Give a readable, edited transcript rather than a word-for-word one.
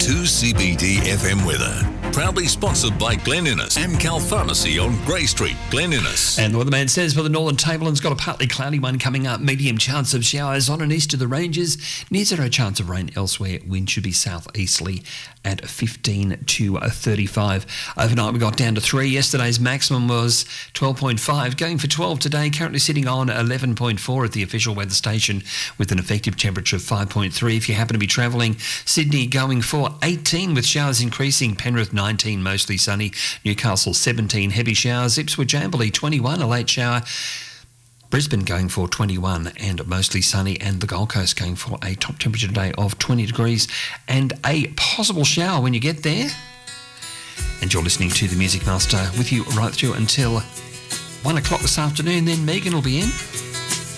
2CBD FM weather. Proudly sponsored by Glen Innes, Amcal Pharmacy on Grey Street, Glen Innes. And the weatherman says for the northern tableland's got a partly cloudy one coming up, medium chance of showers on and east of the ranges, near zero chance of rain elsewhere. Wind should be southeasterly at 15 to 35. Overnight we got down to 3. Yesterday's maximum was 12.5, going for 12 today, currently sitting on 11.4 at the official weather station with an effective temperature of 5.3. If you happen to be travelling, Sydney going for 18 with showers increasing, Penrith 19, mostly sunny, Newcastle 17, heavy showers, Ipswich Amberley 21, a late shower, Brisbane going for 21 and mostly sunny, and the Gold Coast going for a top temperature today of 20 degrees and a possible shower when you get there. And you're listening to The Music Master with you right through until 1 o'clock this afternoon. Then Megan will be in.